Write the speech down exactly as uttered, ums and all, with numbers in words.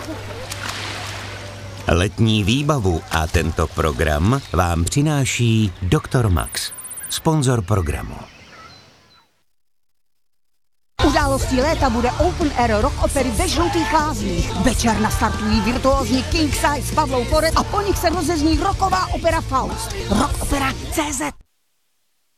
Letní výbavu a tento program vám přináší doktor Max, sponzor programu. Událostí léta bude Open Air rock opery ve Žlutých lázních. Večer nastartují virtuózní King Size s Pavlou Koret a po nich se rozezní rocková opera Faust. Rock opera tečka cé zet